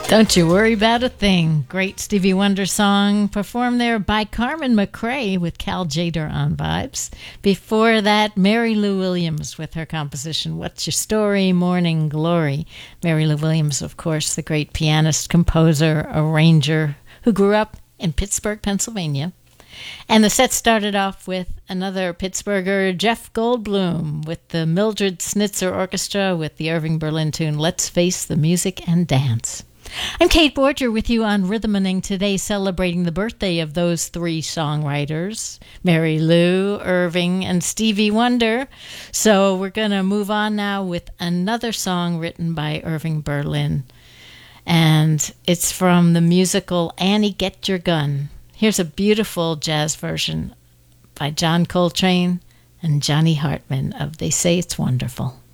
Don't you worry about a thing. Great Stevie Wonder song performed there by Carmen McRae with Cal Tjader on vibes. Before that, Mary Lou Williams with her composition, What's Your Story, Morning Glory. Mary Lou Williams, of course, the great pianist, composer, arranger who grew up in Pittsburgh, Pennsylvania. And the set started off with another Pittsburgher, Jeff Goldblum, with the Mildred Snitzer Orchestra with the Irving Berlin tune, Let's Face the Music and Dance. I'm Kate Borger with you on Rhythmaning today, celebrating the birthday of those three songwriters, Mary Lou, Irving, and Stevie Wonder. So we're going to move on now with another song written by Irving Berlin. And it's from the musical Annie Get Your Gun. Here's a beautiful jazz version by John Coltrane and Johnny Hartman of They Say It's Wonderful.